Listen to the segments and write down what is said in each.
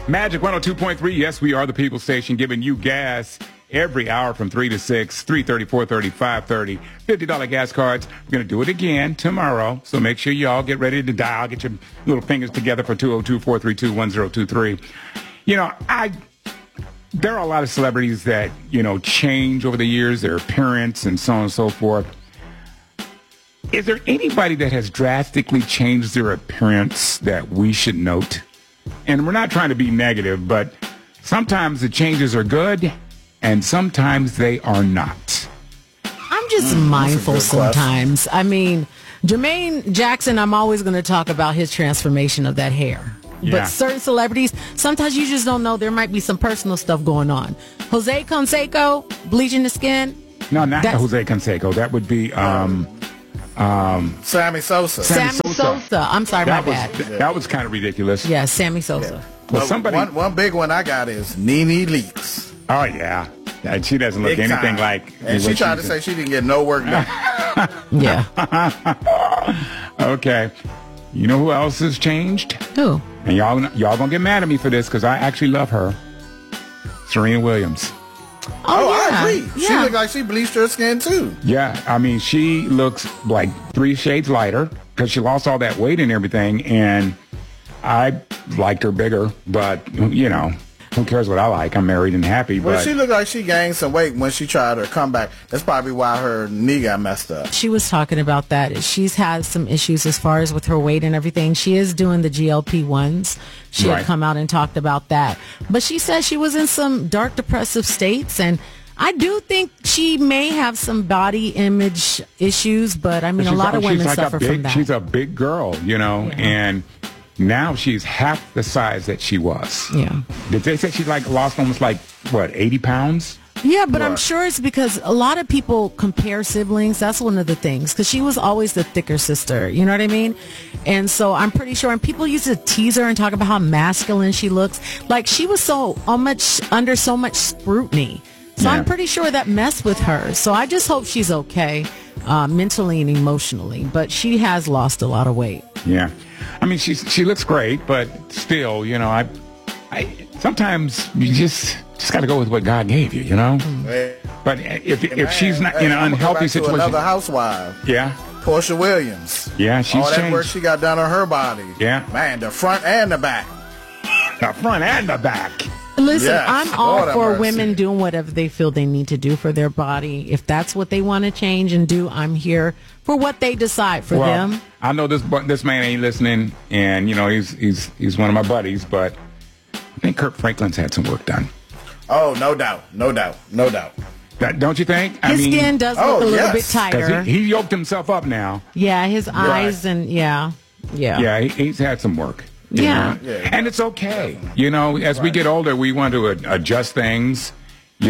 Magic 102.3. Yes, we are the People Station, giving you gas every hour from 3 to 6, 3:30, 4:30, 5:30. $50 gas cards. We're going to do it again tomorrow. So make sure y'all get ready to dial. Get your little fingers together for 202-432-1023. There are a lot of celebrities that, change over the years, their appearance and so on and so forth. Is there anybody that has drastically changed their appearance that we should note? And we're not trying to be negative, but sometimes the changes are good and sometimes they are not. I'm just mindful sometimes. I mean, Jermaine Jackson, I'm always going to talk about his transformation of that hair. Yeah. But certain celebrities, sometimes you just don't know. There might be some personal stuff going on. Jose Canseco, bleaching the skin. No, not Jose Canseco. That would be Sammy Sosa. Sammy Sosa. I'm sorry, my bad. That was kind of ridiculous. Yeah, Sammy Sosa. Well, somebody. One big one I got is Nene Leakes. Oh yeah, and she doesn't look anything like. And she tried to say she didn't get no work done. Yeah. Okay. You know who else has changed? Who? And y'all gonna get mad at me for this because I actually love her. Serena Williams. Oh, yeah. I agree. Yeah. She looked like she bleached her skin too. Yeah, I mean, she looks like 3 shades lighter because she lost all that weight and everything, and I liked her bigger, but, who cares what I like? I'm married and happy, Well, but... she looked like she gained some weight when she tried her comeback. That's probably why her knee got messed up. She was talking about that. She's had some issues as far as with her weight and everything. She is doing the GLP-1s. She had come out and talked about that. But she said she was in some dark depressive states, and I do think she may have some body image issues, but I mean, a lot of women suffer from that. She's a big girl, and now she's half the size that she was. Yeah. Did they say she lost almost 80 pounds? Yeah, but I'm sure it's because a lot of people compare siblings. That's one of the things, because she was always the thicker sister. You know what I mean? And so I'm pretty sure, and people used to tease her and talk about how masculine she looks. Like, she was under so much scrutiny. So I'm pretty sure that messed with her. So I just hope she's okay, mentally and emotionally. But she has lost a lot of weight. Yeah. I mean, she looks great, but still, I sometimes you just got to go with what God gave you, But if she's not in an unhealthy situation, another housewife. Yeah. Portia Williams. Yeah, she's all that changed. work she got done on her body. Yeah. Man, the front and the back. The front and the back. Listen, Yes. I'm all Lord have for mercy. women doing whatever they feel they need to do for their body. If that's what they want to change and do, I'm here for what they decide for them. I know this man ain't listening, and he's one of my buddies, but I think Kirk Franklin's had some work done. Oh, no doubt. Don't you think? His skin does look a little bit 'Cause tighter. he yoked himself up now. Yeah, his eyes and yeah. Yeah, he's had some work. Yeah. And it's okay. As we get older, we want to adjust things. You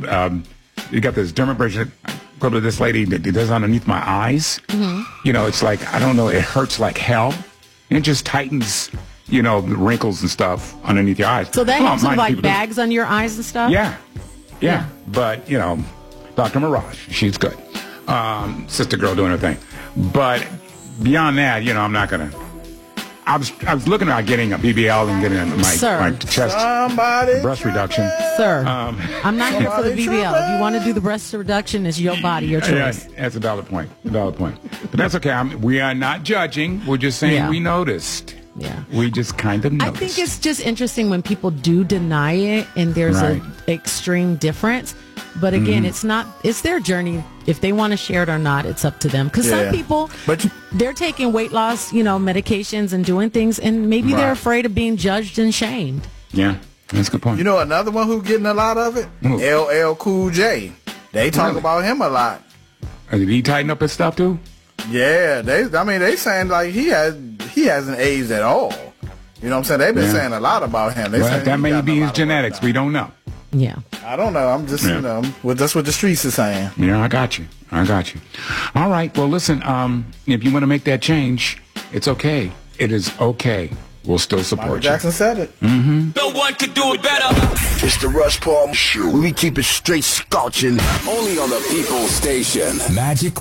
got this dermabrasion. Go to this lady that does underneath my eyes. Mm-hmm. It's like, I don't know, it hurts like hell. And it just tightens, the wrinkles and stuff underneath your eyes. So that helps with like bags on your eyes and stuff? Yeah. But, Dr. Mirage, she's good. Sister girl doing her thing. But beyond that, I'm not going to. I was looking at getting a BBL and getting my chest breast reduction. Sir, I'm not here for the BBL. If you want to do the breast reduction, it's your body, your choice. Yeah, that's a valid point. But that's okay. We are not judging. We're just saying we noticed. Yeah. We just kind of noticed. I think it's just interesting when people do deny it and there's an extreme difference. But again, it's their journey. If they want to share it or not, it's up to them. Because some people, they're taking weight loss, medications and doing things, and maybe they're afraid of being judged and shamed. Yeah, that's a good point. Another one who's getting a lot of it? LL Cool J. They talk about him a lot. Did he tighten up his stuff too? Yeah, they saying like he hasn't aged at all. You know what I'm saying? They've been saying a lot about him. That may be his genetics. We don't know. Yeah. I don't know. I'm just, that's what the streets are saying. Yeah, I got you. All right. Well, listen, if you want to make that change, it's okay. It is okay. We'll still support Michael Jackson said it. Mm-hmm. No one could do it better. It's the Rush Paul Show. We keep it straight scorching. Only on the People Station. Magic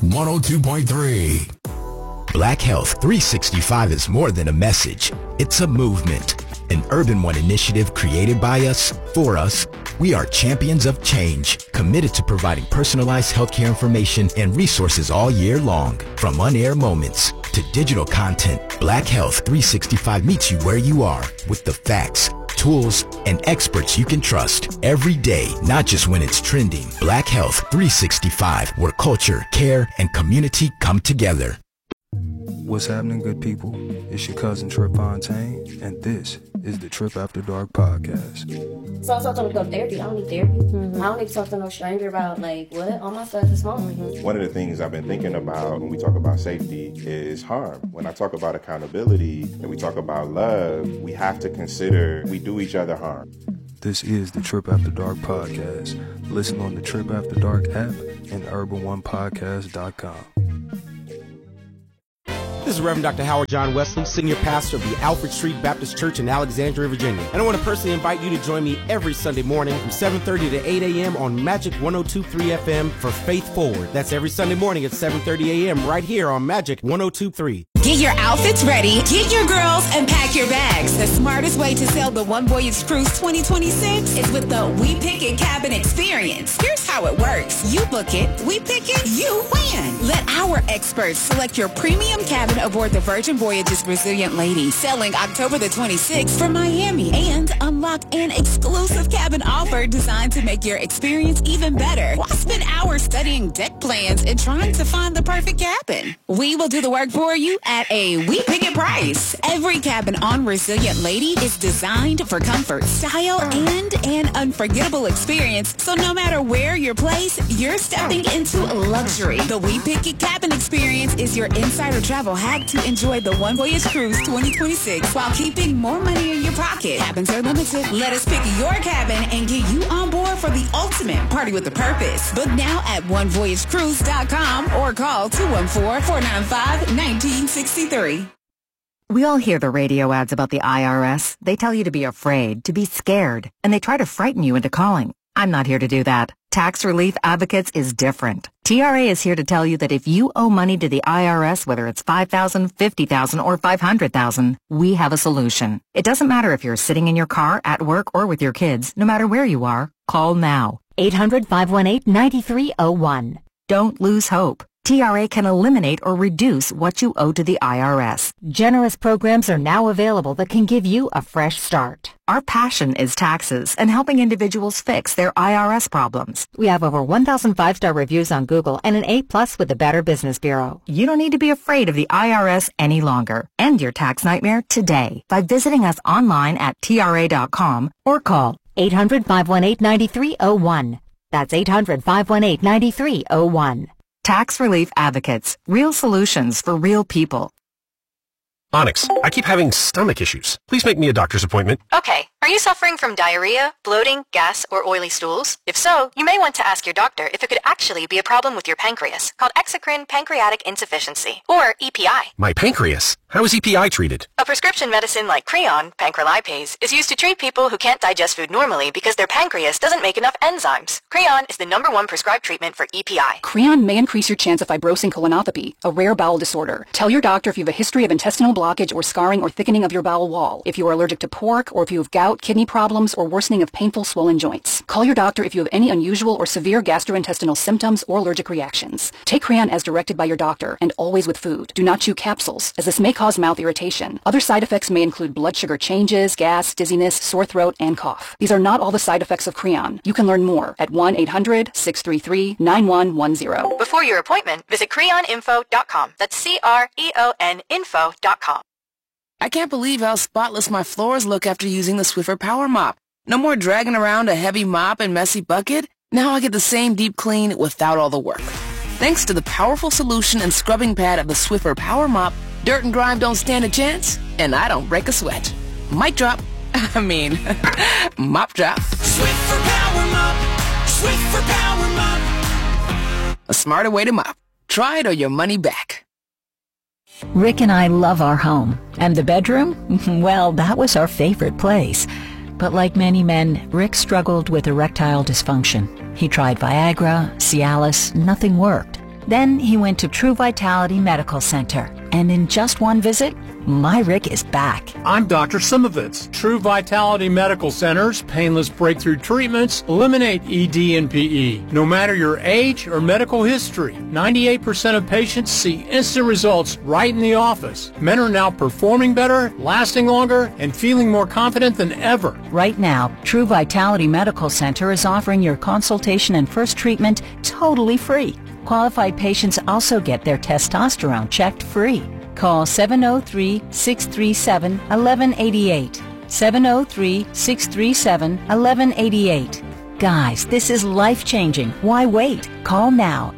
102.3. Black Health 365 is more than a message. It's a movement. an Urban One initiative created by us, for us. We are champions of change, committed to providing personalized healthcare information and resources all year long. From on-air moments to digital content, Black Health 365 meets you where you are with the facts, tools, and experts you can trust every day, not just when it's trending. Black Health 365, where culture, care, and community come together. What's happening, good people? It's your cousin Trip Fontaine, and this is the Trip After Dark podcast. So I told him to go to therapy. I don't need therapy. I don't need to talk to no stranger about, like, what? All my stuff is small. One of the things I've been thinking about when we talk about safety is harm. When I talk about accountability and we talk about love, we have to consider we do each other harm. This is the Trip After Dark podcast. Listen on the Trip After Dark app and urbanonepodcast.com. This is Reverend Dr. Howard John Wesley, Senior Pastor of the Alfred Street Baptist Church in Alexandria, Virginia. And I want to personally invite you to join me every Sunday morning from 7:30 to 8 a.m. on Magic 102.3 FM for Faith Forward. That's every Sunday morning at 7:30 a.m. right here on Magic 102.3. Get your outfits ready, get your girls, and pack your bags. The smartest way to sail the One Voyage Cruise 2026 is with the We Pick It Cabin Experience. Here's how it works. You book it, we pick it, you win. Let our experts select your premium cabin aboard the Virgin Voyages Resilient Lady, sailing October the 26th for Miami, and unlock an exclusive cabin offer designed to make your experience even better. Why spend hours studying deck plans and trying to find the perfect cabin? We will do the work for you at a We Pick It price. Every cabin on Resilient Lady is designed for comfort, style, and an unforgettable experience. So no matter where you're placed, you're stepping into luxury. The We Pick It Cabin Experience is your insider travel hack to enjoy the One Voyage Cruise 2026 while keeping more money in your pocket. Cabins are limited. Let us pick your cabin and get you on board for the ultimate party with a purpose. Book now at onevoyagecruise.com or call 214-495-1963. We all hear the radio ads about the IRS. They tell you to be afraid, to be scared, and they try to frighten you into calling. I'm not here to do that. Tax Relief Advocates is different. TRA is here to tell you that if you owe money to the IRS, whether it's $5,000, $50,000, or $500,000, we have a solution. It doesn't matter if you're sitting in your car, at work, or with your kids. No matter where you are, call now. 800-518-9301. Don't lose hope. TRA can eliminate or reduce what you owe to the IRS. Generous programs are now available that can give you a fresh start. Our passion is taxes and helping individuals fix their IRS problems. We have over 1,000 5-star reviews on Google and an A+ with the Better Business Bureau. You don't need to be afraid of the IRS any longer. End your tax nightmare today by visiting us online at TRA.com or call 800-518-9301. That's 800-518-9301. Tax Relief Advocates. Real solutions for real people. Onyx, I keep having stomach issues. Please make me a doctor's appointment. Okay. Are you suffering from diarrhea, bloating, gas, or oily stools? If so, you may want to ask your doctor if it could actually be a problem with your pancreas, called exocrine pancreatic insufficiency, or EPI. My pancreas? How is EPI treated? A prescription medicine like Creon, pancrelipase, is used to treat people who can't digest food normally because their pancreas doesn't make enough enzymes. Creon is the #1 prescribed treatment for EPI. Creon may increase your chance of fibrosing colonopathy, a rare bowel disorder. Tell your doctor if you have a history of intestinal blockage or scarring or thickening of your bowel wall, if you are allergic to pork, or if you have gout, kidney problems, or worsening of painful swollen joints. Call your doctor if you have any unusual or severe gastrointestinal symptoms or allergic reactions. Take Creon as directed by your doctor, and always with food. Do not chew capsules, as this may cause mouth irritation. Other side effects may include blood sugar changes, gas, dizziness, sore throat, and cough. These are not all the side effects of Creon. You can learn more at 1-800-633-9110. Before your appointment, visit creoninfo.com. That's CREON info.com. I can't believe how spotless my floors look after using the Swiffer Power Mop. No more dragging around a heavy mop and messy bucket. Now I get the same deep clean without all the work. Thanks to the powerful solution and scrubbing pad of the Swiffer Power Mop, dirt and grime don't stand a chance, and I don't break a sweat. Mic drop. Mop drop. Swiffer Power Mop. Swiffer Power Mop. A smarter way to mop. Try it or your money back. Rick and I love our home. And the bedroom? Well, that was our favorite place. But like many men, Rick struggled with erectile dysfunction. He tried Viagra, Cialis, nothing worked. Then he went to True Vitality Medical Center. And in just one visit, My Rick is back. I'm Dr. Simovitz. True Vitality Medical Center's painless breakthrough treatments eliminate ED and PE. No matter your age or medical history, 98% of patients see instant results right in the office. Men are now performing better, lasting longer, and feeling more confident than ever. Right now, True Vitality Medical Center is offering your consultation and first treatment totally free. Qualified patients also get their testosterone checked free. Call 703-637-1188. 703-637-1188. Guys, this is life-changing. Why wait? Call now.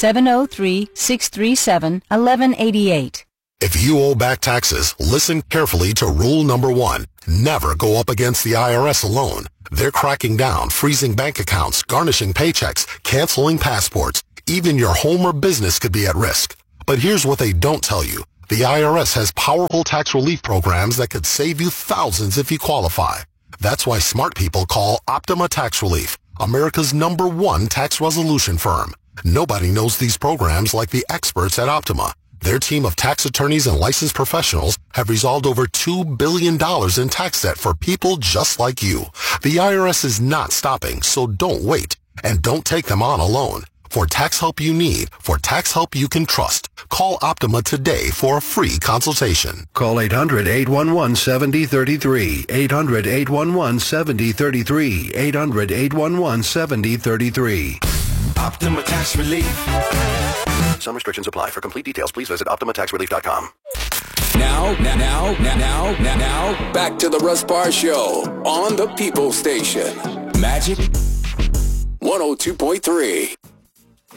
703-637-1188. If you owe back taxes, listen carefully to rule number 1. Never go up against the IRS alone. They're cracking down, freezing bank accounts, garnishing paychecks, canceling passports. Even your home or business could be at risk. But here's what they don't tell you. The IRS has powerful tax relief programs that could save you thousands if you qualify. That's why smart people call Optima Tax Relief, America's #1 tax resolution firm. Nobody knows these programs like the experts at Optima. Their team of tax attorneys and licensed professionals have resolved over $2 billion in tax debt for people just like you. The IRS is not stopping, so don't wait. And don't take them on alone. For tax help you need, for tax help you can trust, call Optima today for a free consultation. Call 800-811-7033, 800-811-7033, 800-811-7033. Optima Tax Relief. Some restrictions apply. For complete details, please visit OptimaTaxRelief.com. Now, back to the Russ Parr Show on the People Station. Magic 102.3.